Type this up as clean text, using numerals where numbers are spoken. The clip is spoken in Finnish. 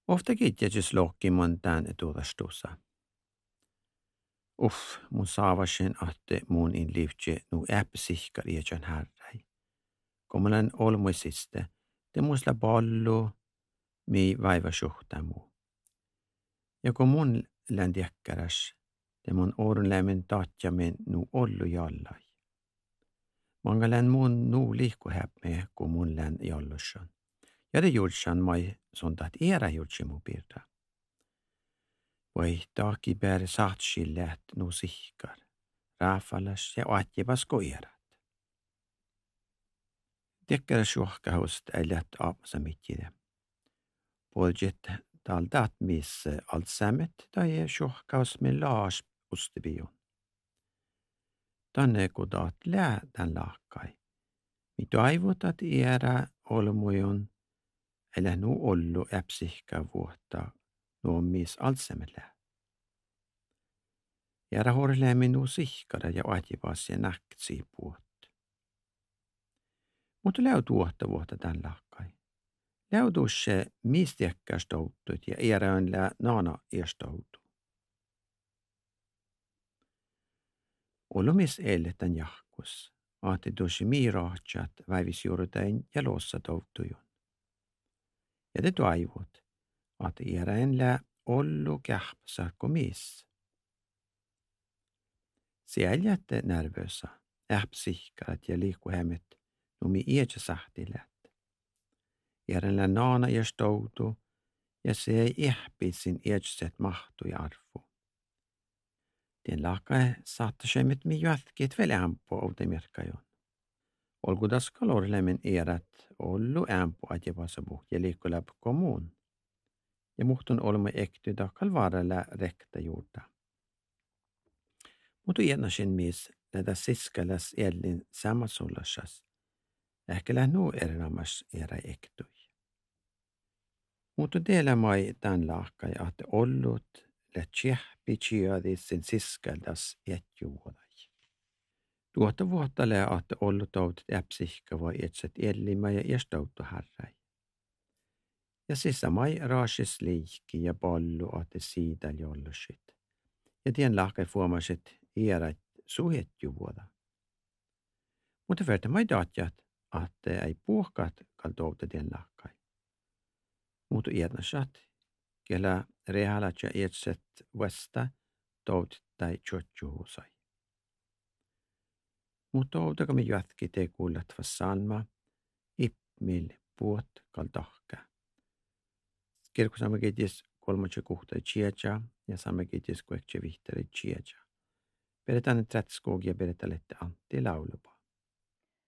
Ofta kitjätys lohkimon tän etuudastussa. Mun saavasin ahte mun in livtje nu äppsihkar iätjän härräi. Kommalen olmuisiste, te muisla pallu, mi vaiva suhtamu. Ja kun mun ländiäkkäräs, te mun oorun lämmin taatjamen nu ollu jallai. Mangalän mun nu liikku häppme, kun mun län jallussan. Ja det juursan mai sontat era juurtsimu pirta. Voi taaki bär saatsilläät nu sihkar, raafalas ja oatjevas koirat. Tekkärä suohkahust äljät aapmasa mitjide. Poljet taldaat mis altsämmet tai suohkahus me laas ustibion. Tänne kudaat lää tän laakkai. Mi toivotat iärä olmujon, älä nu ollu äpsihkä vuotta nuo mis altsämmet lää. Jäädä horleemmin nu sihkada ja oatjevas ja näktsi puot. Mutta läutuotta vuotta tän laakkai. Läutus se mistiäkkäs toutut ja iärään lää naana iestoutu. Olumis eiletän jahkus. Ahti tuosi miiraahtsat väivisjuurutain ja lossa toutujun. Ja te toivot, että iärään lää ollu kähpsa komis. Siellä jätte nervösa, äpsihkarat ja liikkuhemmet, numi iätsä sahtilät. Järjen lää naana iestoutu ja se ei ihpisin iätset mahtui arvu. Tien lakai saattasemmet mi jätkit vielä ämpo outemirkkajon. Olkudas kalorlemen erät ollu ämpo ajevasa ja liikku läpi kommuun. Ja muhtun olemme ekty dakkal vaaralla rekta juurta. Mutta ennasin mies näitä siskäläs ellin samatsullassas. Ehkä lähnu erämas erä ektui. Mutta teillä mai tämän laakkai, että ollut lähtsihpi sen siskältäs etjuudai. Tuota vuotta lää, että ollut outit äpsihkä vai etset ellimä ja iestauttu härräi. Ja sisä mai raasis liikki ja pallu, että siitä jollusit. Ja tien laakkai fuomasit iärät suhetjuvuoda. Mutta verta mai daatjat, että ei puhkat kaltouta tien laakkai. Mutta iernasat, kellä rehalat ja etset vasta tout tai tjotjuhusai. Mutta outakamme jätki te kuulat vassalma, ippmil puot kaltahka. Kirkusamme kiitis 36 tjeja ja saamme kiitis kuekse vihteri tjeja. Pidetään trätskog ja pidetään lette Antti laulupa.